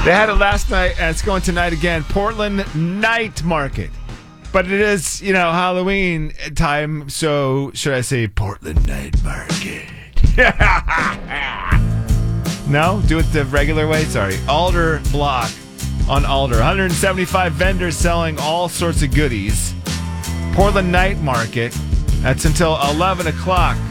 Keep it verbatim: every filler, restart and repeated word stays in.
They had it last night, and it's going tonight again. Portland Night Market. But it is, you know, Halloween time, so should I say Portland Night Market? No? Do it the regular way? Sorry. Alder Block on Alder. one hundred seventy-five vendors selling all sorts of goodies. Portland Night Market. That's until eleven o'clock.